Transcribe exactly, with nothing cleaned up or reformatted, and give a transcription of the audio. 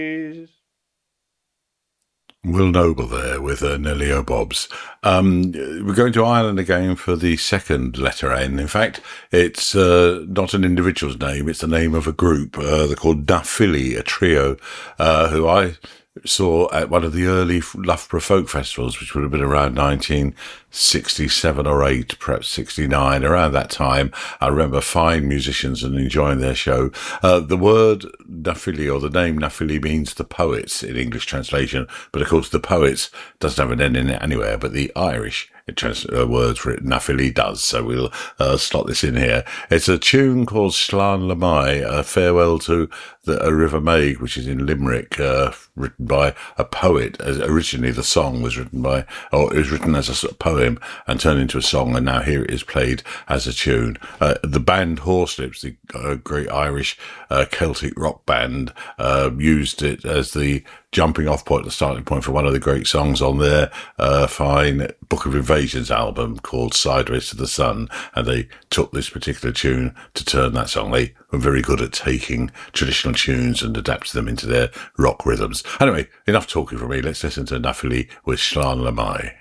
Will Noble there with uh, Nelly O'Bobs. Um, we're going to Ireland again for the second letter N. In fact, it's uh, not an individual's name, it's the name of a group. Uh, they're called Na Fili, a trio, uh, who I saw at one of the early Loughborough Folk Festivals, which would have been around nineteen sixty-seven or eight, perhaps sixty-nine, around that time. I remember fine musicians and enjoying their show. Uh, the word Na Fili, or the name Na Fili, means the poets in English translation, but of course the poets doesn't have an N in it anywhere, but the Irish trans- uh, word for it, Na Fili, does, so we'll uh, slot this in here. It's a tune called Slán Lamai, a farewell to the, a River Maig, which is in Limerick, uh, written by a poet. As originally the song was written by, or it was written as a sort of poem and turned into a song, and now here it is played as a tune. Uh, the band Horslips, the uh, great Irish uh, Celtic rock band, uh, used it as the jumping off point, the starting point for one of the great songs on their uh, fine Book of Invasions album called Sideways to the Sun, and they took this particular tune to turn that song. They were very good at taking traditional tunes and adapting them into their rock rhythms. Anyway, enough talking from me. Let's listen to Na Fili with Slán Lamai.